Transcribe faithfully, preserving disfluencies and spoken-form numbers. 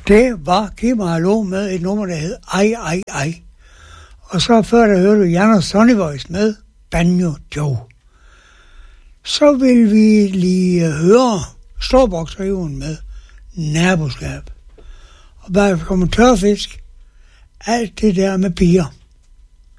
Det var Giv mig hallo med et nummer, der hed Ej, ej, ej. Og så før der hørte du Jan og Sonny Voice med Banjo Joe. Så vil vi lige høre Storboksreven med Naboskab. Og bare kommer tørfisk, alt det der med piger.